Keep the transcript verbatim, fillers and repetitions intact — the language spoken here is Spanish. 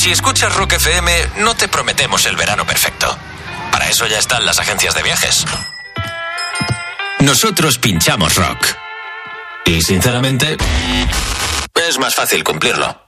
Si escuchas Rock F M, no te prometemos el verano perfecto. Para eso ya están las agencias de viajes. Nosotros pinchamos rock. Y sinceramente, es más fácil cumplirlo.